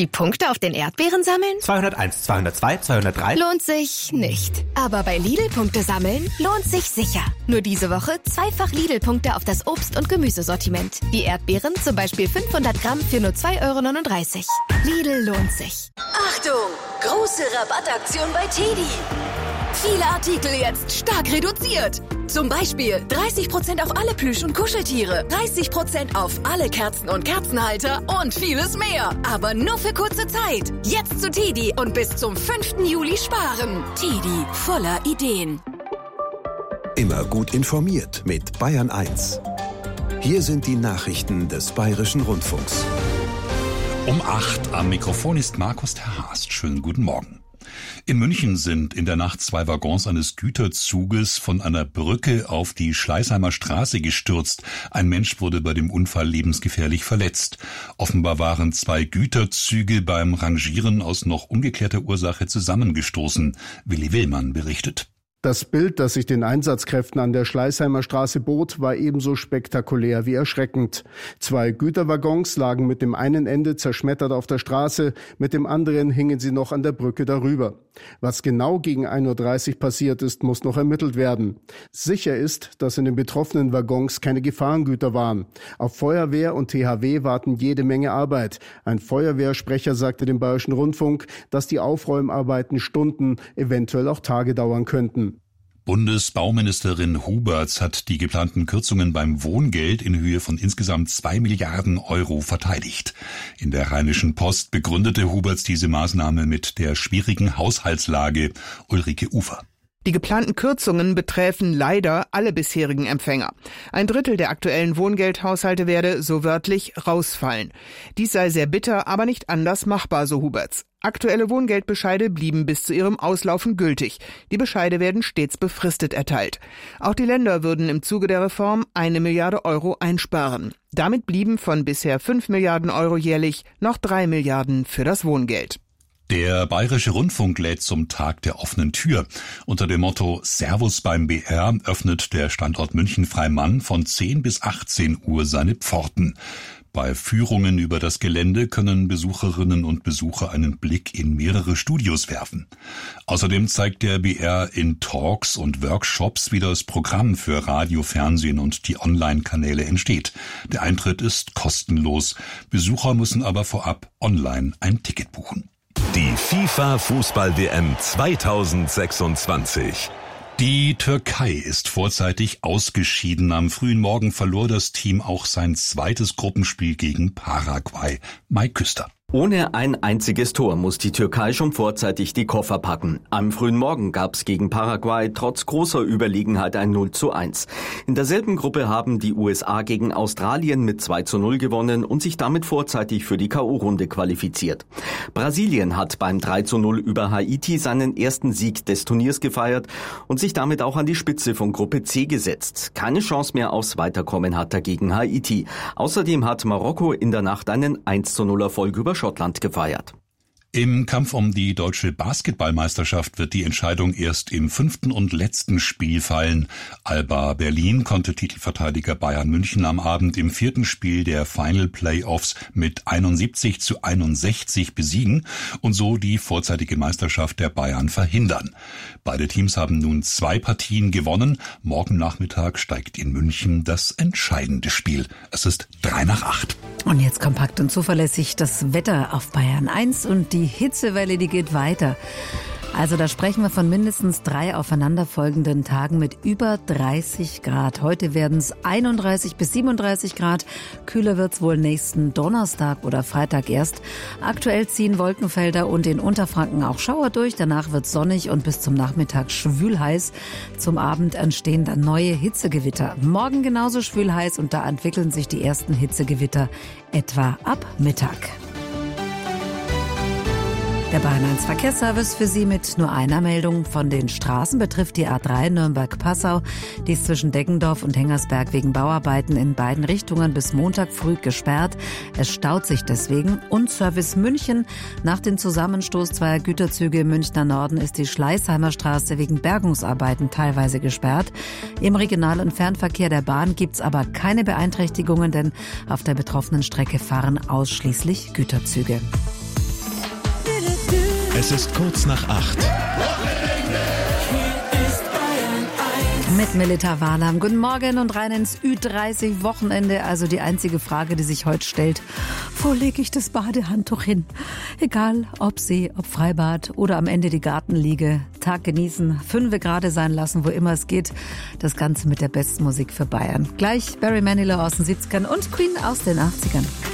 Die Punkte auf den Erdbeeren sammeln? 201, 202, 203. Lohnt sich nicht. Aber bei Lidl-Punkte sammeln lohnt sich sicher. Nur diese Woche 2-fach Lidl-Punkte auf das Obst- und Gemüsesortiment. Die Erdbeeren zum Beispiel 500 Gramm für nur 2,39 €. Lidl lohnt sich. Achtung! Große Rabattaktion bei TEDi. Viele Artikel jetzt stark reduziert. Zum Beispiel 30% auf alle Plüsch- und Kuscheltiere, 30% auf alle Kerzen und Kerzenhalter und vieles mehr. Aber nur für kurze Zeit. Jetzt zu TEDi und bis zum 5. Juli sparen. TEDi, voller Ideen. Immer gut informiert mit Bayern 1. Hier sind die Nachrichten des Bayerischen Rundfunks. Um 8 am Mikrofon ist Markus Terhast. Schönen guten Morgen. In München sind in der Nacht 2 Waggons eines Güterzuges von einer Brücke auf die Schleißheimer Straße gestürzt. Ein Mensch wurde bei dem Unfall lebensgefährlich verletzt. Offenbar waren 2 Güterzüge beim Rangieren aus noch ungeklärter Ursache zusammengestoßen. Willi Willmann berichtet. Das Bild, das sich den Einsatzkräften an der Schleißheimer Straße bot, war ebenso spektakulär wie erschreckend. 2 Güterwaggons lagen mit dem einen Ende zerschmettert auf der Straße, mit dem anderen hingen sie noch an der Brücke darüber. Was genau gegen 1:30 Uhr passiert ist, muss noch ermittelt werden. Sicher ist, dass in den betroffenen Waggons keine Gefahrengüter waren. Auf Feuerwehr und THW warten jede Menge Arbeit. Ein Feuerwehrsprecher sagte dem Bayerischen Rundfunk, dass die Aufräumarbeiten Stunden, eventuell auch Tage dauern könnten. Bundesbauministerin Huberts hat die geplanten Kürzungen beim Wohngeld in Höhe von insgesamt 2 Milliarden € verteidigt. In der Rheinischen Post begründete Huberts diese Maßnahme mit der schwierigen Haushaltslage. Ulrike Ufer. Die geplanten Kürzungen betreffen leider alle bisherigen Empfänger. 1/3 der aktuellen Wohngeldhaushalte werde, so wörtlich, rausfallen. Dies sei sehr bitter, aber nicht anders machbar, so Huberts. Aktuelle Wohngeldbescheide blieben bis zu ihrem Auslaufen gültig. Die Bescheide werden stets befristet erteilt. Auch die Länder würden im Zuge der Reform 1 Milliarde € einsparen. Damit blieben von bisher 5 Milliarden € jährlich noch 3 Milliarden für das Wohngeld. Der Bayerische Rundfunk lädt zum Tag der offenen Tür. Unter dem Motto Servus beim BR öffnet der Standort München-Freimann von 10 bis 18 Uhr seine Pforten. Bei Führungen über das Gelände können Besucherinnen und Besucher einen Blick in mehrere Studios werfen. Außerdem zeigt der BR in Talks und Workshops, wie das Programm für Radio, Fernsehen und die Online-Kanäle entsteht. Der Eintritt ist kostenlos. Besucher müssen aber vorab online ein Ticket buchen. Die FIFA-Fußball-WM 2026. Die Türkei ist vorzeitig ausgeschieden. Am frühen Morgen verlor das Team auch sein zweites Gruppenspiel gegen Paraguay. Mai Küster. Ohne ein einziges Tor muss die Türkei schon vorzeitig die Koffer packen. Am frühen Morgen gab es gegen Paraguay trotz großer Überlegenheit ein 0:1. In derselben Gruppe haben die USA gegen Australien mit 2:0 gewonnen und sich damit vorzeitig für die K.O.-Runde qualifiziert. Brasilien hat beim 3:0 über Haiti seinen ersten Sieg des Turniers gefeiert und sich damit auch an die Spitze von Gruppe C gesetzt. Keine Chance mehr aufs Weiterkommen hat dagegen Haiti. Außerdem hat Marokko in der Nacht einen 1:0 Erfolg über Schottland gefeiert. Im Kampf um die deutsche Basketballmeisterschaft wird die Entscheidung erst im 5. und letzten Spiel fallen. Alba Berlin konnte Titelverteidiger Bayern München am Abend im 4. Spiel der Final Playoffs mit 71:61 besiegen und so die vorzeitige Meisterschaft der Bayern verhindern. Beide Teams haben nun 2 Partien gewonnen. Morgen Nachmittag steigt in München das entscheidende Spiel. Es ist 7:55. Und jetzt kompakt und zuverlässig das Wetter auf Bayern 1 und die Hitzewelle, die geht weiter. Also da sprechen wir von mindestens 3 aufeinanderfolgenden Tagen mit über 30 Grad. Heute werden es 31 bis 37 Grad. Kühler wird es wohl nächsten Donnerstag oder Freitag erst. Aktuell ziehen Wolkenfelder und in Unterfranken auch Schauer durch. Danach wird es sonnig und bis zum Nachmittag schwül heiß. Zum Abend entstehen dann neue Hitzegewitter. Morgen genauso schwül heiß und da entwickeln sich die ersten Hitzegewitter etwa ab Mittag. Der Bayern 1 Verkehrsservice für Sie mit nur einer Meldung. Von den Straßen betrifft die A3 Nürnberg-Passau. Die ist zwischen Deggendorf und Hengersberg wegen Bauarbeiten in beiden Richtungen bis Montag früh gesperrt. Es staut sich deswegen. Und Service München. Nach dem Zusammenstoß zweier Güterzüge im Münchner Norden ist die Schleißheimer Straße wegen Bergungsarbeiten teilweise gesperrt. Im Regional- und Fernverkehr der Bahn gibt's aber keine Beeinträchtigungen, denn auf der betroffenen Strecke fahren ausschließlich Güterzüge. Es ist kurz nach 8. Mit Melita Wahlam. Guten Morgen und rein ins Ü30-Wochenende. Also die einzige Frage, die sich heute stellt: Wo lege ich das Badehandtuch hin? Egal, ob See, ob Freibad oder am Ende die Gartenliege. Tag genießen, 5 Grad sein lassen, wo immer es geht. Das Ganze mit der besten Musik für Bayern. Gleich Barry Manilow aus den 70ern und Queen aus den 80ern.